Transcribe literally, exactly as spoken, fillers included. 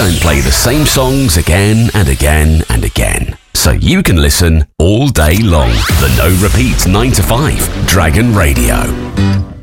don't play the same songs again and again and again, so you can listen all day long. The No Repeat nine to five Dragon Radio.